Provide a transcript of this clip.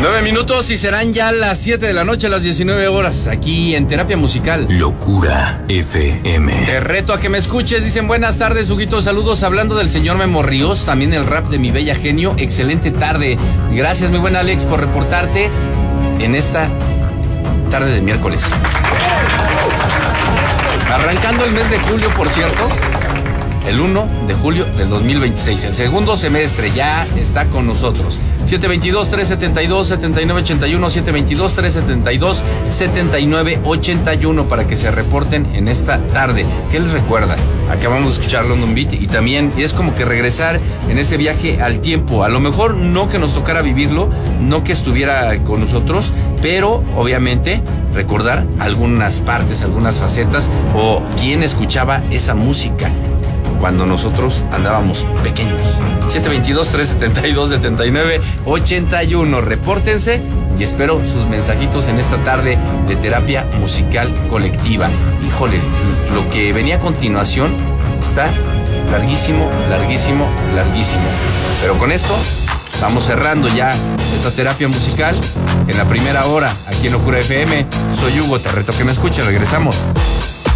9 minutos y serán ya las 7 de la noche, las 19 horas, aquí en Terapia Musical. Locura FM. Te reto a que me escuches. Dicen buenas tardes, Huguito, saludos. Hablando del señor Memo Ríos, también el rap de mi bella genio. Excelente tarde. Gracias, mi buen Alex, por reportarte en esta tarde de miércoles. Arrancando el mes de julio, por cierto, el 1 de julio del 2026. El segundo semestre ya está con nosotros. 722-372-7981, 722-372-7981 para que se reporten en esta tarde. ¿Qué les recuerda? Acabamos de escuchar London Beat y también es como que regresar en ese viaje al tiempo. A lo mejor no que nos tocara vivirlo, no que estuviera con nosotros, pero obviamente recordar algunas partes, algunas facetas o quién escuchaba esa música cuando nosotros andábamos pequeños. 722-372-7981. Repórtense y espero sus mensajitos en esta tarde de terapia musical colectiva. Híjole, lo que venía a continuación está larguísimo, larguísimo, larguísimo. Pero con esto estamos cerrando ya esta terapia musical en la primera hora aquí en Locura FM. Soy Hugo, te reto que me escuches. Regresamos.